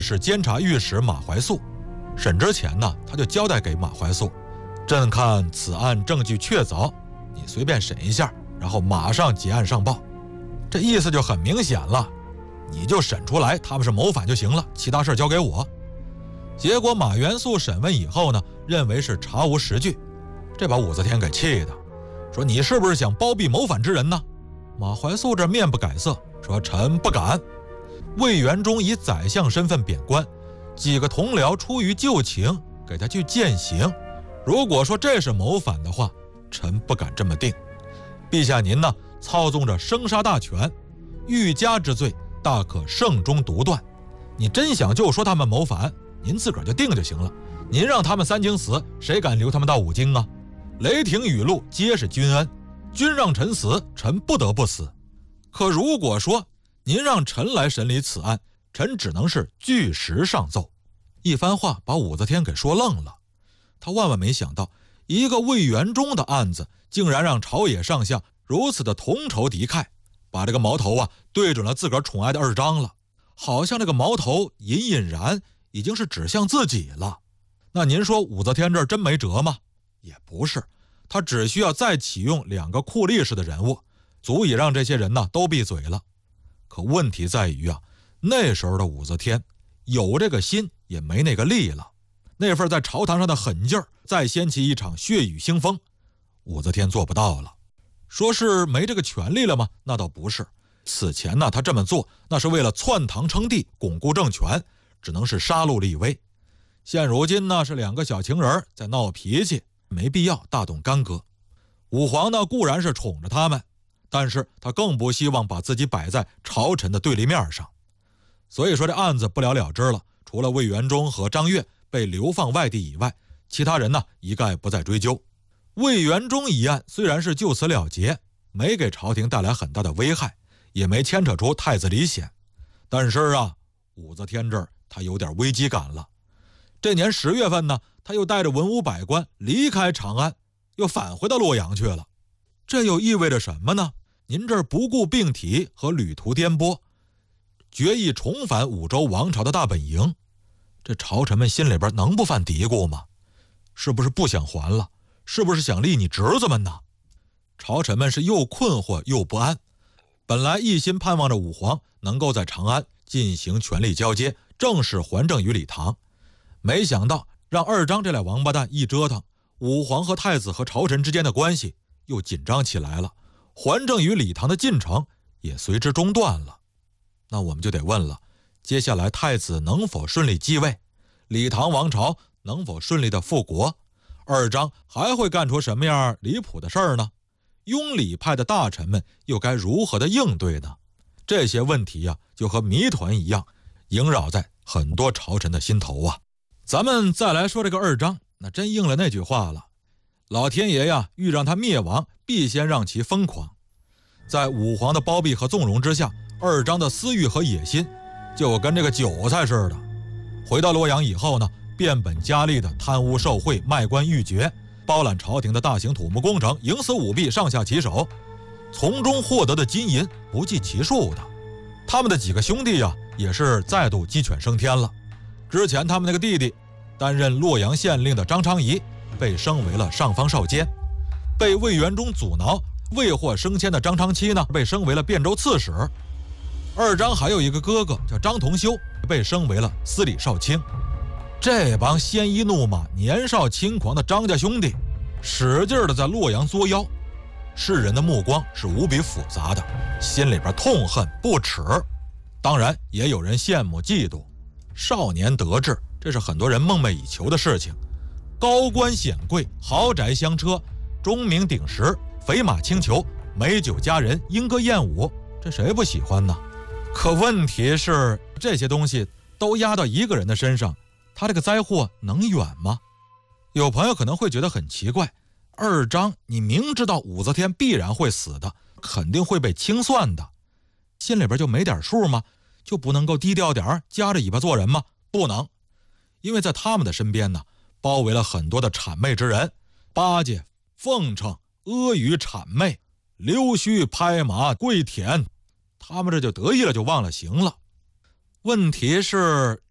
是监察御史马怀素。审之前呢，他就交代给马怀素，朕看此案证据确凿，你随便审一下，然后马上结案上报。这意思就很明显了，你就审出来他们是谋反就行了，其他事交给我。结果马元素审问以后呢，认为是查无实据，这把武则天给气的，说你是不是想包庇谋反之人呢？马怀素这面不改色，说臣不敢。魏元忠以宰相身份贬官，几个同僚出于旧情给他去践行，如果说这是谋反的话，臣不敢这么定。陛下您呢，操纵着生杀大权，欲加之罪大可慎终独断。你真想就说他们谋反，您自个儿就定就行了。您让他们3经死，谁敢留他们到5经啊？雷霆雨露皆是君恩，君让臣死，臣不得不死。可如果说您让臣来审理此案，臣只能是据实上奏。一番话把武则天给说愣了，他万万没想到，一个魏元忠的案子竟然让朝野上下如此的同仇敌忾，把这个矛头对准了自个儿宠爱的二张了，好像这个矛头隐隐然已经是指向自己了。那您说武则天这儿真没辙吗？也不是，他只需要再启用2个酷吏式的人物，足以让这些人都闭嘴了。可问题在于那时候的武则天有这个心也没那个力了，那份在朝堂上的狠劲儿再掀起一场血雨腥风，武则天做不到了。说是没这个权利了吗？那倒不是，此前他这么做那是为了篡唐称帝，巩固政权，只能是杀戮立威。现如今是2个小情人在闹脾气，没必要大动干戈。武皇固然是宠着他们，但是他更不希望把自己摆在朝臣的对立面上。所以说这案子不了了之了，除了魏元忠和张悦被流放外地以外，其他人一概不再追究。魏元忠一案虽然是就此了结，没给朝廷带来很大的危害，也没牵扯出太子李显，但是武则天这儿他有点危机感了。这年10月份他又带着文武百官离开长安，又返回到洛阳去了。这又意味着什么呢？您这儿不顾病体和旅途颠簸，决意重返武周王朝的大本营，这朝臣们心里边能不犯嘀咕吗？是不是不想还了？是不是想立你侄子们呢？朝臣们是又困惑又不安，本来一心盼望着武皇能够在长安进行权力交接，正式还政于李唐，没想到让二张这俩王八蛋一折腾，武皇和太子和朝臣之间的关系又紧张起来了，还政于李唐的进程也随之中断了。那我们就得问了，接下来太子能否顺利继位？李唐王朝能否顺利的复国？二张还会干出什么样离谱的事儿呢？拥李派的大臣们又该如何的应对呢？这些问题就和谜团一样，萦绕在很多朝臣的心头啊。咱们再来说这个二张，那真应了那句话了，老天爷欲让他灭亡，必先让其疯狂。在武皇的包庇和纵容之下，二张的私欲和野心就跟这个韭菜似的。回到洛阳以后呢，变本加厉的贪污受贿、卖官鬻爵，包揽朝廷的大型土木工程，营私舞弊，上下其手，从中获得的金银不计其数的。他们的几个兄弟也是再度鸡犬升天了。之前他们那个弟弟担任洛阳县令的张昌仪被升为了上方少监，被魏元忠阻挠未获升迁的张昌期呢，被升为了汴州刺史。二张还有一个哥哥叫张同修，被升为了司礼少卿。这帮鲜衣怒马、年少轻狂的张家兄弟，使劲的在洛阳作妖，世人的目光是无比复杂的，心里边痛恨不耻，当然也有人羡慕嫉妒。少年得志，这是很多人梦寐以求的事情，高官显贵，豪宅香车，钟鸣鼎食，肥马轻裘，美酒佳人，莺歌燕舞，这谁不喜欢呢？可问题是，这些东西都压到一个人的身上，他这个灾祸能远吗？有朋友可能会觉得很奇怪，二张你明知道武则天必然会死的，肯定会被清算的，心里边就没点数吗？就不能够低调点，夹着尾巴做人吗？不能，因为在他们的身边呢，包围了很多的谄媚之人，巴结、奉承、阿谀谄媚，溜须拍马跪舔，他们这就得意了，就忘了形了。问题是